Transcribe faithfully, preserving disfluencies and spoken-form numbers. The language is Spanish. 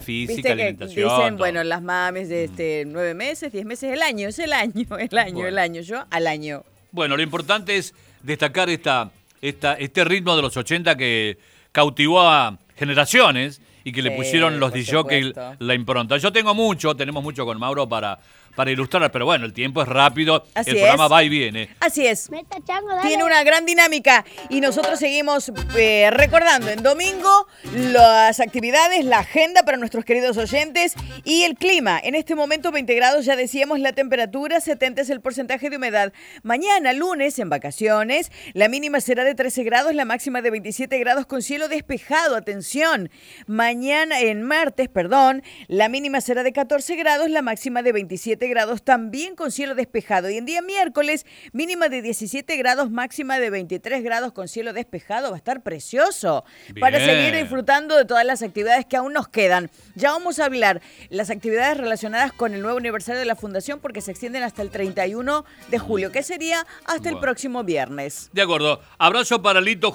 física, Viste que alimentación. dicen, todo. bueno, las mames de este, nueve meses, diez meses, el año, es el año, el año, Bueno. el año. Yo al año. Bueno, lo importante es destacar esta, esta, este ritmo de los ochenta que cautivó a generaciones y que le Sí, pusieron los por disjockeys supuesto. la impronta. Yo tengo mucho, tenemos mucho con Mauro para, para ilustrar, pero bueno, el tiempo es rápido, Así el programa es. va y viene. Así es. Meta chango, dale. Tiene una gran dinámica y nosotros seguimos eh, recordando en domingo las actividades, la agenda para nuestros queridos oyentes y el clima. En este momento veinte grados, ya decíamos, la temperatura, setenta es el porcentaje de humedad. Mañana, lunes, en vacaciones, la mínima será de trece grados, la máxima de veintisiete grados con cielo despejado. Atención, mañana, en martes, perdón, la mínima será de catorce grados, la máxima de veintisiete grados también con cielo despejado. Y en día miércoles, mínima de diecisiete grados, máxima de veintitrés grados con cielo despejado. Va a estar precioso para Bien. seguir disfrutando de todas las actividades que aún nos quedan. Ya vamos a hablar las actividades relacionadas con el nuevo aniversario de la Fundación porque se extienden hasta el treinta y uno de julio, que sería hasta el Bueno. próximo viernes. De acuerdo. Abrazo para Lito